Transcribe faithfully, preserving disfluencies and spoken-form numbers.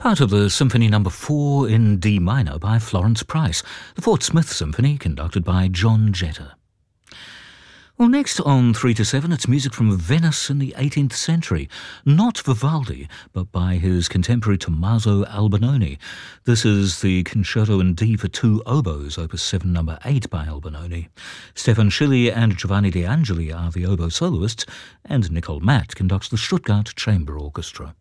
Part of the Symphony Number four in D minor by Florence Price, the Fort Smith Symphony conducted by John Jetta. Well, next on three to seven, it's music from Venice in the eighteenth century. Not Vivaldi, but by his contemporary Tommaso Albinoni. This is the Concerto in D for two oboes, opus seven number eight by Albinoni. Stefan Schilly and Giovanni De Angeli are the oboe soloists, and Nicole Matt conducts the Stuttgart Chamber Orchestra.